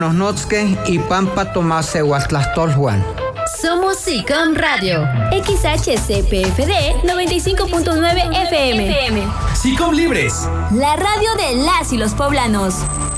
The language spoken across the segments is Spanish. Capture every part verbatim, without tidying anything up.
Nosnotzque y Pampa Tomás Juan. Somos SICOM Radio, X H C P F D noventa y cinco punto nueve F M. SICOM Libres, la radio de las y los poblanos.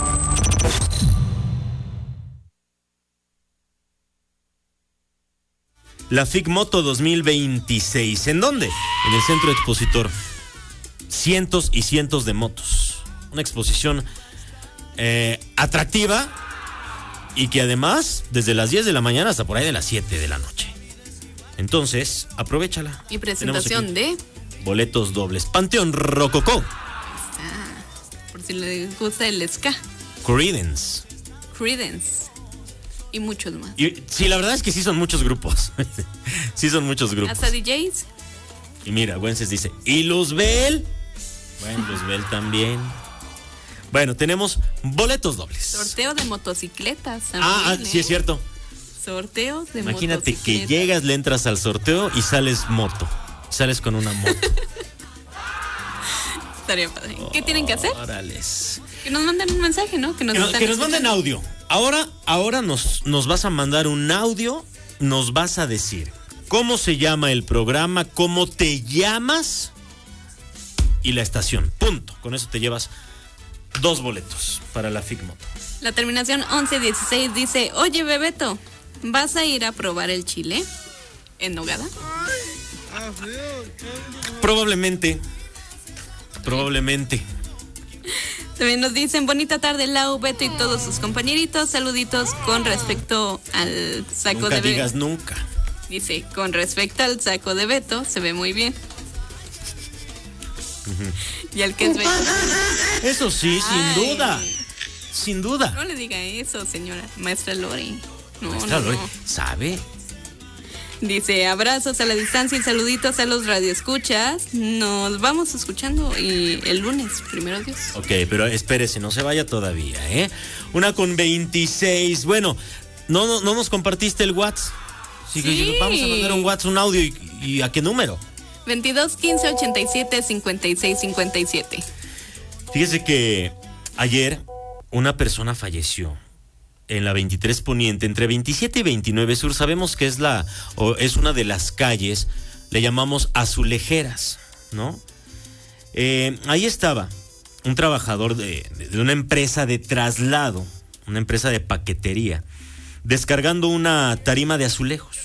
La FICMoto dos mil veintiséis, ¿en dónde? En el Centro Expositor. Cientos y cientos de motos. Una exposición eh, atractiva y que además, desde las diez de la mañana hasta por ahí de las siete de la noche. Entonces, aprovéchala. Y presentación de boletos dobles. Panteón Rococó. Ah, por si les gusta el ska. Creedence. Creedence. Y muchos más. Y sí, la verdad es que sí son muchos grupos. Sí son muchos grupos. Hasta D Js. Y mira, Wences dice, ¿y Luzbel? Bueno, Luzbel también. Bueno, tenemos boletos dobles. Sorteo de motocicletas también, Ah, ah sí ¿eh? es cierto. Sorteos de Imagínate motocicletas. que llegas, le entras al sorteo y sales moto. Sales con una moto. Estaría padre. ¿Qué tienen que hacer? Órales. Que nos manden un mensaje, ¿no? Que nos, Que nos, están que nos manden escuchando. audio. Ahora, ahora nos, nos vas a mandar un audio, nos vas a decir cómo se llama el programa, cómo te llamas y la estación. Punto. Con eso te llevas dos boletos para la FICMoto. La terminación once dieciséis dice, oye, Bebeto, ¿vas a ir a probar el chile en nogada? Probablemente. Probablemente. También nos dicen, bonita tarde, Lau, Beto y todos sus compañeritos. Saluditos con respecto al saco Nunca de Beto. digas nunca. Dice, con respecto al saco de Beto, se ve muy bien. Uh-huh. Y al que es Beto. Eso sí, sin Ay. duda. Sin duda. No le diga eso, señora. Maestra Lori. No, Maestra no, Lori, no. ¿sabe? Dice, abrazos a la distancia y saluditos a los radioescuchas. Nos vamos escuchando y el lunes, primero Dios. Ok, pero espérese, no se vaya todavía, ¿eh? Una con veintiséis. Bueno, no, no, no nos compartiste el WhatsApp. Sí, Sí. Vamos a mandar un WhatsApp, un audio. ¿Y, y a qué número? veintidós, quince, ochenta y siete, cincuenta y seis, cincuenta y siete. Fíjese que ayer una persona falleció en la veintitrés Poniente, entre veintisiete y veintinueve Sur. Sabemos que es la o es una de las calles, le llamamos azulejeras, ¿no? Eh, ahí estaba un trabajador de, de una empresa de traslado, una empresa de paquetería, descargando una tarima de azulejos.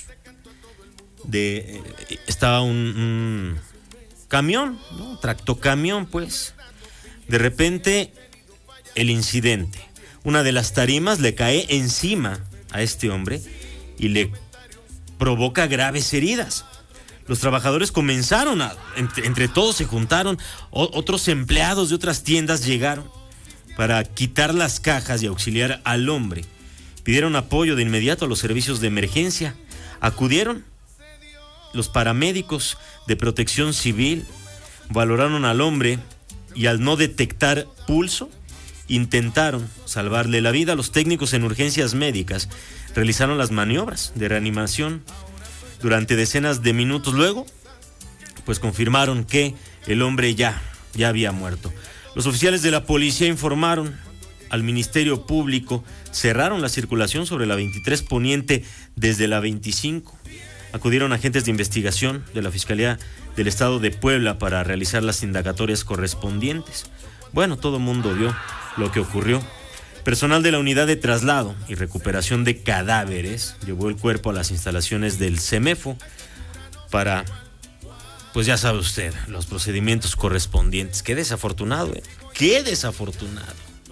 De, eh, estaba un, un camión, ¿no? Tractocamión, pues. De repente, el incidente. Una de las tarimas le cae encima a este hombre y le provoca graves heridas. Los trabajadores comenzaron a, entre, entre todos se juntaron, o, otros empleados de otras tiendas llegaron para quitar las cajas y auxiliar al hombre. Pidieron apoyo de inmediato a los servicios de emergencia. Acudieron los paramédicos de Protección Civil, valoraron al hombre y al no detectar pulso, intentaron salvarle la vida. Los técnicos en urgencias médicas realizaron las maniobras de reanimación durante decenas de minutos. Luego, pues confirmaron que el hombre ya, ya había muerto. Los oficiales de la policía informaron al Ministerio Público, cerraron la circulación sobre la veintitrés Poniente desde la veinticinco. Acudieron agentes de investigación de la Fiscalía del Estado de Puebla para realizar las indagatorias correspondientes. Bueno, todo el mundo vio lo que ocurrió. Personal de la unidad de traslado y recuperación de cadáveres llevó el cuerpo a las instalaciones del CEMEFO para, pues ya sabe usted, los procedimientos correspondientes. Qué desafortunado, ¿eh? Qué desafortunado.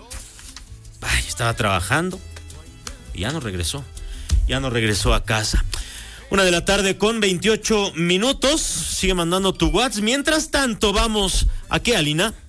Ay, estaba trabajando y ya no regresó. Ya no regresó a casa. Una de la tarde con veintiocho minutos. Sigue mandando tu WhatsApp. Mientras tanto, vamos. ¿A qué, Alina?